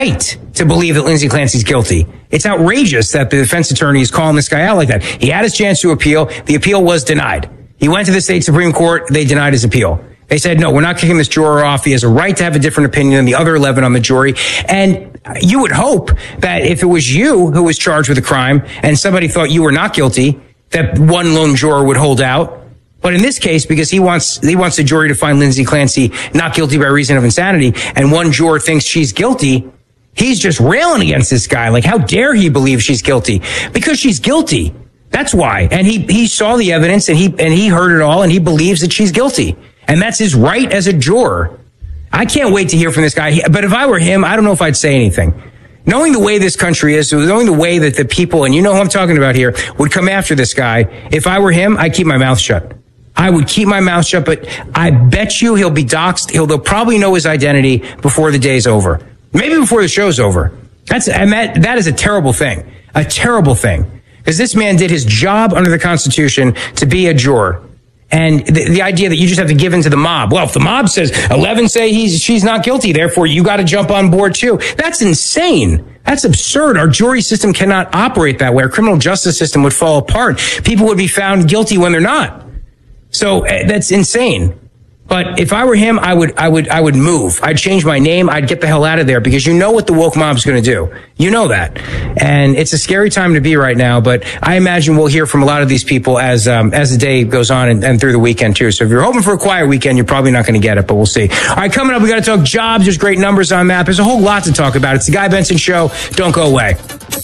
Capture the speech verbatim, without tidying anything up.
to believe that Lindsay Clancy's guilty. It's outrageous that the defense attorney is calling this guy out like that. He had his chance to appeal. The appeal was denied. He went to the state Supreme Court. They denied his appeal. They said, no, we're not kicking this juror off. He has a right to have a different opinion than the other eleven on the jury. And you would hope that if it was you who was charged with a crime and somebody thought you were not guilty, that one lone juror would hold out. But in this case, because he wants he wants the jury to find Lindsay Clancy not guilty by reason of insanity, and one juror thinks she's guilty, he's just railing against this guy. Like, how dare he believe she's guilty? Because she's guilty. That's why. And he he saw the evidence, and he and he heard it all, and he believes that she's guilty. And that's his right as a juror. I can't wait to hear from this guy. But if I were him, I don't know if I'd say anything. Knowing the way this country is, knowing the way that the people, and you know who I'm talking about here, would come after this guy, if I were him, I'd keep my mouth shut. I would keep my mouth shut, but I bet you he'll be doxxed. He'll they'll probably know his identity before the day's over. Maybe before the show's over. That's and that that is a terrible thing. A terrible thing. Because this man did his job under the Constitution to be a juror. And the, the idea that you just have to give in to the mob. Well, if the mob says eleven say he's she's not guilty, therefore you got to jump on board too. That's insane. That's absurd. Our jury system cannot operate that way. Our criminal justice system would fall apart. People would be found guilty when they're not. So uh, that's insane. But if I were him, I would, I would, I would move. I'd change my name. I'd get the hell out of there, because you know what the woke mob's going to do. You know that. And it's a scary time to be right now, but I imagine we'll hear from a lot of these people as, um, as the day goes on and, and through the weekend too. So if you're hoping for a quiet weekend, you're probably not going to get it, but we'll see. All right, coming up, we got to talk jobs. There's great numbers on that. There's a whole lot to talk about. It's the Guy Benson Show. Don't go away.